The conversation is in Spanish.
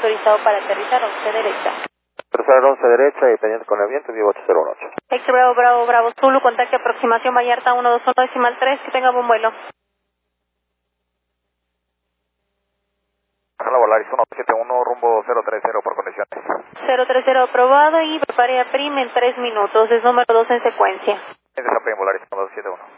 autorizado para aterrizar 11 derecha. Aterrizar 11 derecha y pendiente con el viento, Vivo 8018. Héctor Bravo, Bravo, Bravo, Zulu, contacto aproximación Vallarta 121.3, que tenga buen vuelo. Hola, Volaris 171, rumbo 030 por condiciones. 030 aprobado y prepare a PRIM en 3 minutos, es número 2 en secuencia. Desapeguen Volaris 1271.